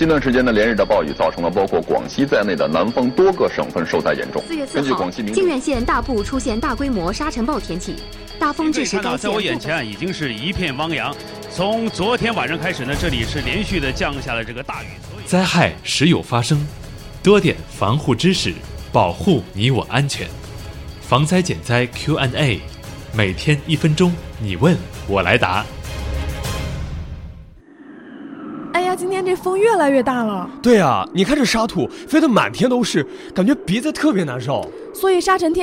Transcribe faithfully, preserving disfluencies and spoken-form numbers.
近段时间的连日的暴雨，造成了包括广西在内的南方多个省份受灾严重。 四月四号，靖远县大部出现大规模沙尘暴天气，大风致使该县。 在我眼前啊，已经是一片汪洋。从昨天晚上开始呢，这里是连续的降下了这个大雨。 灾害时有发生，多点防护知识，保护你我安全。防灾减灾 Q and A， 每天一分钟，你问我来答。 哎呀，今天这风越来越大了。 对啊，你看这沙土飞得满天都是，感觉鼻子特别难受。 所以沙尘天